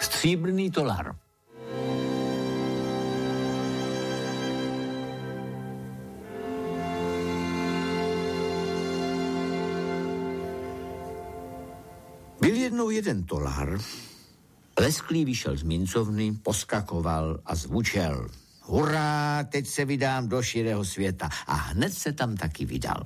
Stříbrný tolar. Byl jednou jeden tolar, lesklý vyšel z mincovny, poskakoval a zvučel. Hurá, teď se vydám do širého světa. A hned se tam taky vydal.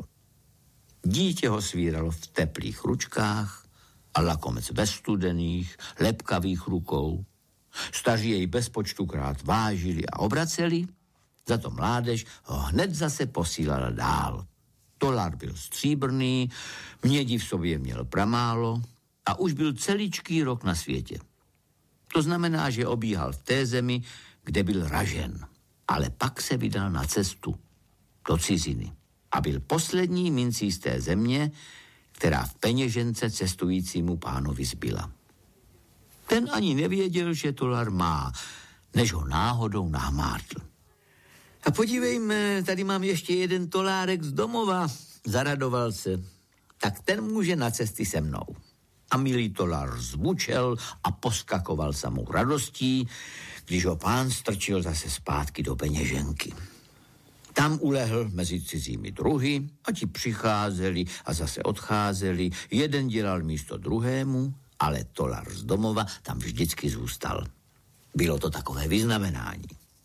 Dítě ho svíralo v teplých ručkách a lakomec ve studených, lepkavých rukou. Staří jej bezpočtukrát vážili a obraceli, za to mládež ho hned zase posílala dál. Tolar byl stříbrný, mědi v sobě měl pramálo a už byl celíčký rok na světě. To znamená, že obíhal v té zemi, kde byl ražen, ale pak se vydal na cestu do ciziny a byl poslední mincí z té země, která v peněžence cestujícímu pánovi zbyla. Ten ani nevěděl, že tolar má, než ho náhodou nahmátl. A podívejme, tady mám ještě jeden tolárek z domova, zaradoval se. Tak ten může na cesty se mnou. A milý tolar zvučel a poskakoval samou radostí, když ho pán strčil zase zpátky do peněženky. Tam ulehl mezi cizími druhy a ti přicházeli a zase odcházeli. Jeden dělal místo druhému, ale tolar z domova tam vždycky zůstal. Bylo to takové vyznamenání.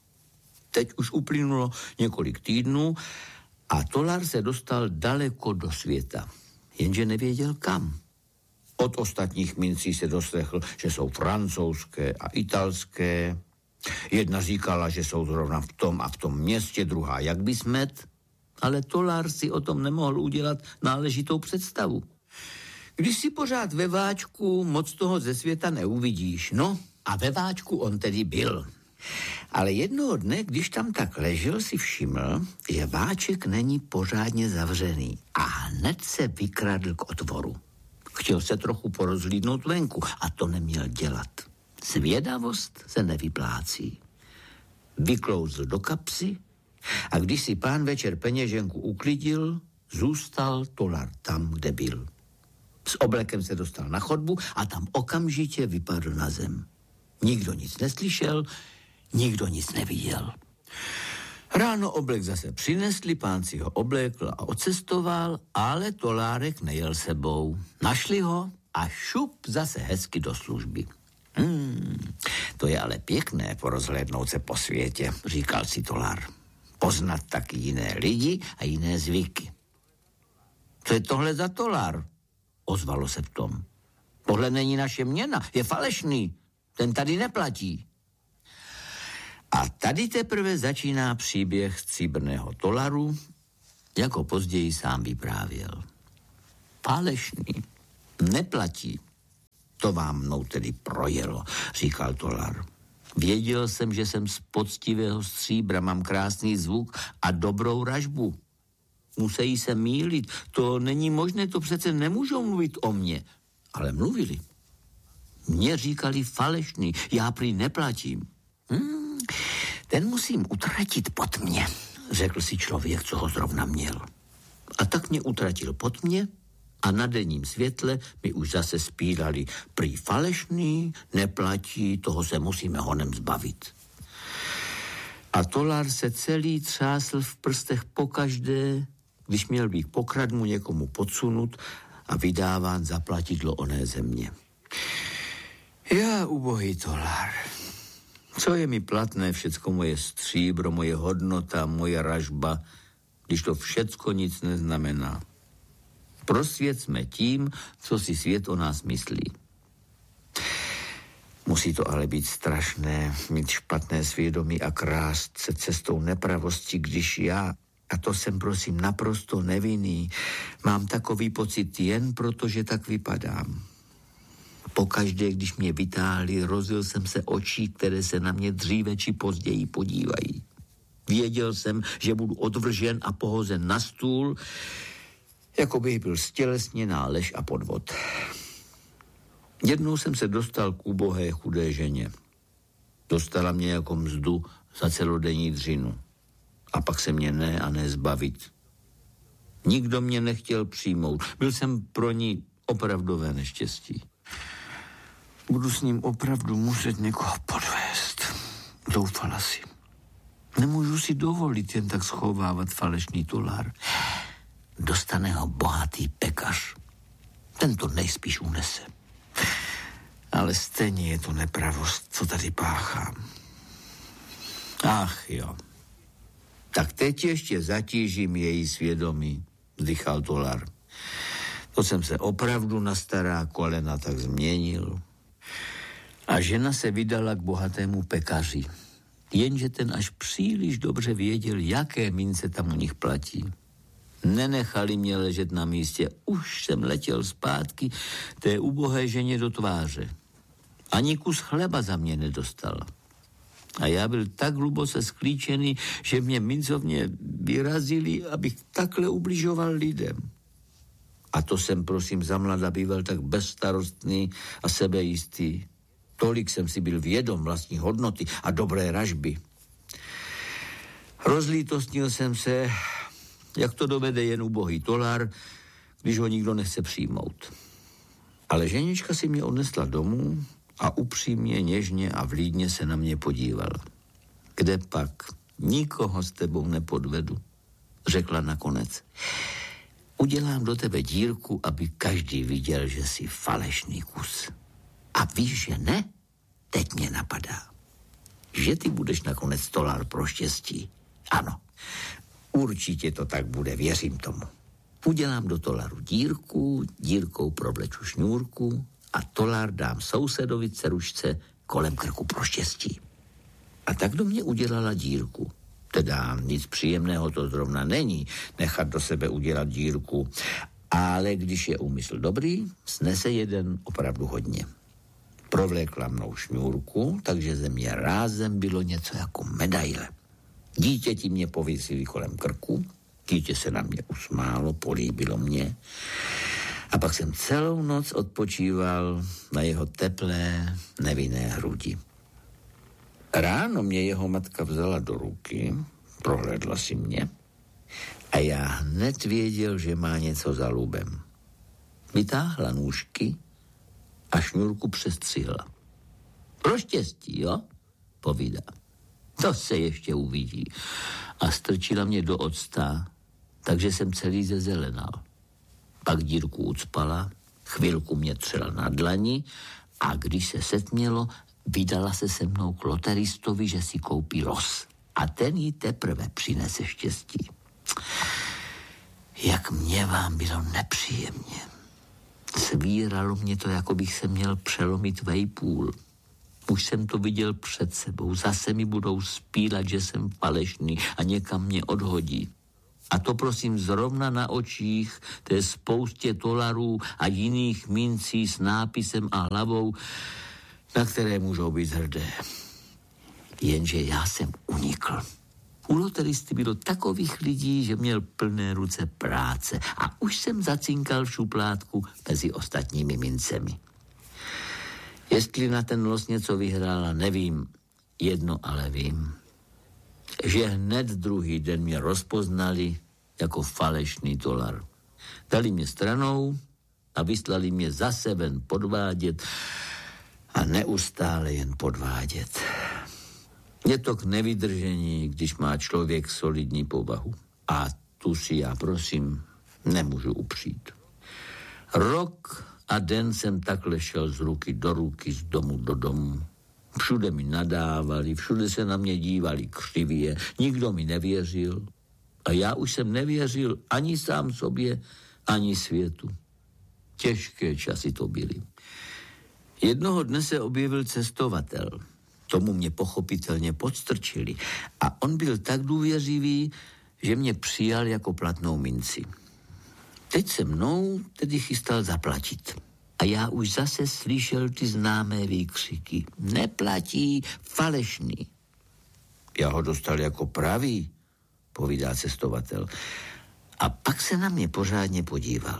Teď už uplynulo několik týdnů a tolar se dostal daleko do světa, jenže nevěděl kam. Od ostatních mincí se doslechl, že jsou francouzské a italské. Jedna říkala, že jsou zrovna v tom a v tom městě, druhá jak by smet, ale tolar si o tom nemohl udělat náležitou představu. Když si pořád ve váčku, moc toho ze světa neuvidíš. No a ve váčku on tedy byl. Ale jednoho dne, když tam tak ležel, si všiml, že váček není pořádně zavřený a hned se vykradl k otvoru. Chtěl se trochu porozhlídnout venku a to neměl dělat. Zvědavost se nevyplácí. Vyklouzl do kapsy a když si pán večer peněženku uklidil, zůstal tolar tam, kde byl. S oblekem se dostal na chodbu a tam okamžitě vypadl na zem. Nikdo nic neslyšel, nikdo nic neviděl. Ráno oblek zase přinesli, pán si ho oblékl a odcestoval, ale tolárek nejel sebou. Našli ho a šup zase hezky do služby. To je ale pěkné porozhlédnout se po světě, říkal si tolar. Poznat taky jiné lidi a jiné zvyky. Co je tohle za tolar? Ozvalo se v tom. Tohle není naše měna, je falešný. Ten tady neplatí. A tady teprve začíná příběh stříbrného tolaru, jako později sám vyprávěl. Falešný, neplatí. To vám mnou tedy projelo, říkal tolar. Věděl jsem, že jsem z poctivého stříbra, mám krásný zvuk a dobrou ražbu. Musejí se mýlit, to není možné, to přece nemůžou mluvit o mně. Ale mluvili. Mně říkali falešný, já prý neplatím. Ten musím utratit pod mě, řekl si člověk, co ho zrovna měl. A tak mě utratil pod mě a na denním světle mi už zase spírali. Prý falešný, neplatí, toho se musíme honem zbavit. A tolar se celý třásl v prstech pokaždé, když měl být pokradmu někomu podsunut a vydáván za platidlo oné země. Já, ubohý tolar, co je mi platné všecko moje stříbro, moje hodnota, moje ražba, když to všecko nic neznamená. Prosvěcme tím, co si svět o nás myslí. Musí to ale být strašné, mít špatné svědomí a krást se cestou nepravosti, když já, a to jsem prosím naprosto nevinný, mám takový pocit jen proto, že tak vypadám. Pokaždé, když mě vytáhli, rozil jsem se očí, které se na mě dříve či později podívají. Věděl jsem, že budu odvržen a pohozen na stůl, jako bych byl stělesněná lež a podvod. Jednou jsem se dostal k ubohé chudé ženě. Dostala mě jako mzdu za celodenní dřinu. A pak se mě ne a ne zbavit. Nikdo mě nechtěl přijmout. Byl jsem pro ní opravdové neštěstí. Budu s ním opravdu muset někoho podvést. Doufala si. Nemůžu si dovolit jen tak schovávat falešný tolar. Dostane ho bohatý pekař. Ten to nejspíš unese. Ale stejně je to nepravost, co tady páchám. Ach jo. Tak teď ještě zatížím její svědomí, vzdychal tolar. To jsem se opravdu na stará kolena tak změnil. A žena se vydala k bohatému pekaři. Jenže ten až příliš dobře věděl, jaké mince tam u nich platí. Nenechali mě ležet na místě. Už jsem letěl zpátky té ubohé ženě do tváře. Ani kus chleba za mě nedostala. A já byl tak hluboce sklíčený, že mě mincovně vyrazili, abych takhle ubližoval lidem. A to jsem, prosím, za mlada býval tak bezstarostný a sebejistý. Tolik jsem si byl vědom vlastní hodnoty a dobré ražby. Rozlítostnil jsem se, jak to dovede jen ubohý tolar, když ho nikdo nechce přijmout. Ale ženička si mě odnesla domů a upřímně, něžně a vlídně se na mě podívala. Kde pak? Nikoho s tebou nepodvedu, řekla nakonec. Udělám do tebe dírku, aby každý viděl, že jsi falešný kus. A víš, že ne? Teď mě napadá. Že ty budeš nakonec tolar pro štěstí. Ano, určitě to tak bude, věřím tomu. Udělám do tolaru dírku, dírkou provleču šňůrku a tolar dám sousedovi dcerušce kolem krku pro štěstí. A tak do mě udělala dírku. Teda nic příjemného to zrovna není, nechat do sebe udělat dírku. Ale když je úmysl dobrý, snese jeden opravdu hodně. Provlékla mnou šňůrku, takže ze mě rázem bylo něco jako medaile. Dítěti mě pověsili kolem krku, dítě se na mě usmálo, políbilo mě. A pak jsem celou noc odpočíval na jeho teplé, nevinné hrudi. Ráno mě jeho matka vzala do ruky, prohlédla si mě a já hned věděl, že má něco za lubem. Vytáhla nůžky a šňůrku přestřihla. Pro štěstí, jo? Povídá. To se ještě uvidí. A strčila mě do octa, takže jsem celý zezelenal. Pak dírku ucpala, chvilku mě třela na dlani a když se setmělo, vydala se mnou k loteristovi, že si koupí los. A ten jí teprve přinese štěstí. Jak mě vám bylo nepříjemně. Svíralo mě to, jako bych se měl přelomit vejpůl. Už jsem to viděl před sebou. Zase mi budou spílat, že jsem falešný a někam mě odhodí. A to prosím zrovna na očích té spoustě tolarů a jiných mincí s nápisem a hlavou, na které můžou být hrdé. Jenže já jsem unikl. U loteristy bylo takových lidí, že měl plné ruce práce a už jsem zacinkal v šuplátku mezi ostatními mincemi. Jestli na ten los něco vyhrála, nevím. Jedno ale vím. Že hned druhý den mě rozpoznali jako falešný tolar. Dali mě stranou a vyslali mě zase ven podvádět a neustále jen podvádět. Je to k nevydržení, když má člověk solidní povahu. A tu si já, prosím, nemůžu upřít. Rok a den jsem takhle šel z ruky do ruky, z domu do domu. Všude mi nadávali, všude se na mě dívali křivě, nikdo mi nevěřil. A já už jsem nevěřil ani sám sobě, ani světu. Těžké časy to byly. Jednoho dne se objevil cestovatel. Tomu mě pochopitelně podstrčili. A on byl tak důvěřivý, že mě přijal jako platnou minci. Teď se mnou tedy chystal zaplatit. A já už zase slyšel ty známé výkřiky. Neplatí, falešný. Já ho dostal jako pravý, povídá cestovatel. A pak se na mě pořádně podíval.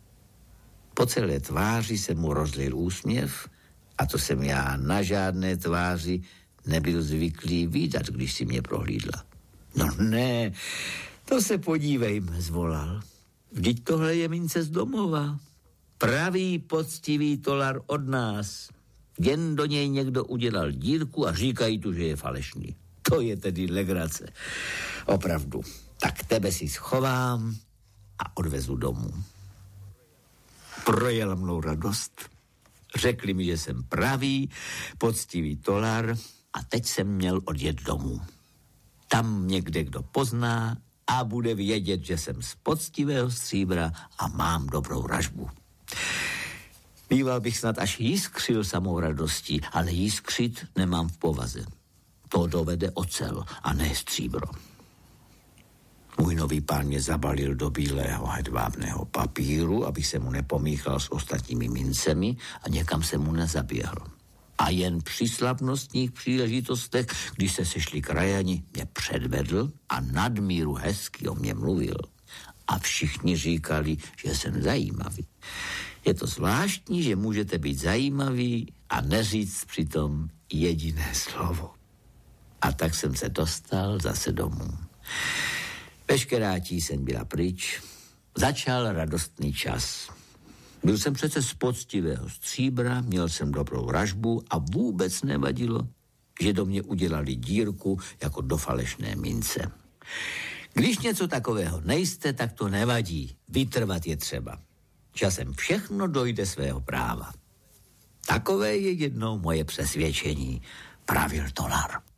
Po celé tváři se mu rozlil úsměv a to jsem já na žádné tváři nebyl zvyklý vídat, když si mě prohlídla. No ne, to se podívejme, zvolal. Vždyť tohle je mince z domova. Pravý, poctivý tolar od nás. Jen do něj někdo udělal dírku a říkají tu, že je falešný. To je tedy legrace. Opravdu. Tak tebe si schovám a odvezu domů. Projela mnou radost. Řekli mi, že jsem pravý, poctivý tolar a teď jsem měl odjet domů. Tam mě kdo pozná a bude vědět, že jsem z poctivého stříbra a mám dobrou ražbu. Býval bych snad až jiskřil samou radostí, ale jiskřit nemám v povaze. To dovede ocel a ne stříbro. Můj nový pán mě zabalil do bílého hedvábného papíru, abych se mu nepomíchal s ostatními mincemi a někam se mu nezaběhl. A jen při slavnostních příležitostech, když se sešli krajani, mě předvedl a nadmíru hezky o mě mluvil. A všichni říkali, že jsem zajímavý. Je to zvláštní, že můžete být zajímavý a neříct přitom jediné slovo. A tak jsem se dostal zase domů. Veškerá tíseň byla pryč. Začal radostný čas. Byl jsem přece z poctivého stříbra, měl jsem dobrou ražbu a vůbec nevadilo, že do mě udělali dírku jako do falešné mince. Když něco takového nejste, tak to nevadí. Vytrvat je třeba. Časem všechno dojde svého práva. Takové je jednou moje přesvědčení, pravil tolar.